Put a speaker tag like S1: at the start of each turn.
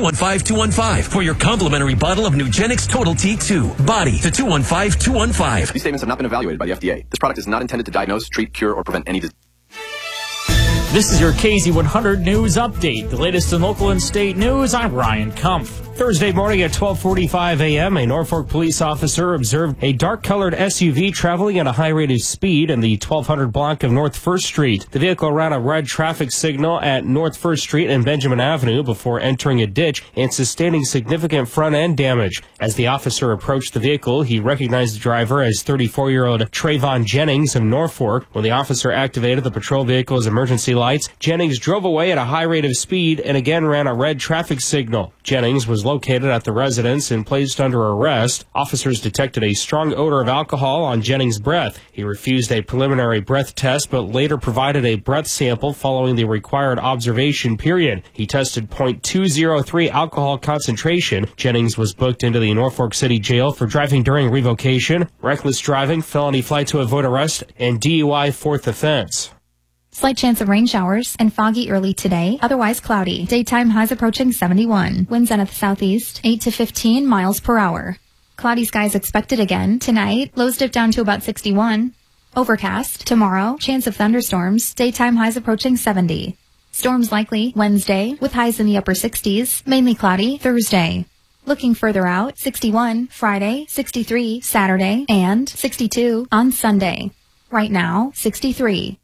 S1: 215-215 for your complimentary bottle of Nugenix Total T2. Body to 215-215.
S2: These statements have not been evaluated by the FDA. This product is not intended to diagnose, treat, cure, or prevent any disease.
S3: This is your KZ100 News Update. The latest in local and state news, I'm Ryan Kumpf. Thursday morning at 12:45 a.m., a Norfolk police officer observed a dark-colored SUV traveling at a high rate of speed in the 1200 block of North 1st Street. The vehicle ran a red traffic signal at North 1st Street and Benjamin Avenue before entering a ditch and sustaining significant front-end damage. As the officer approached the vehicle, he recognized the driver as 34-year-old Trayvon Jennings of Norfolk. When the officer activated the patrol vehicle's emergency lights, Jennings drove away at a high rate of speed and again ran a red traffic signal. Jennings was located at the residence and placed under arrest. Officers detected a strong odor of alcohol on Jennings' breath. He refused a preliminary breath test, but later provided a breath sample following the required observation period. He tested .203 alcohol concentration. Jennings was booked into the Norfolk City Jail for driving during revocation, reckless driving, felony flight to avoid arrest, and DUI fourth offense.
S4: Slight chance of rain showers and foggy early today, otherwise cloudy. Daytime highs approaching 71. Winds out of the southeast, 8 to 15 miles per hour. Cloudy skies expected again tonight. Lows dip down to about 61. Overcast tomorrow. Chance of thunderstorms. Daytime highs approaching 70. Storms likely Wednesday with highs in the upper 60s. Mainly cloudy Thursday. Looking further out, 61 Friday, 63 Saturday, and 62 on Sunday. Right now, 63.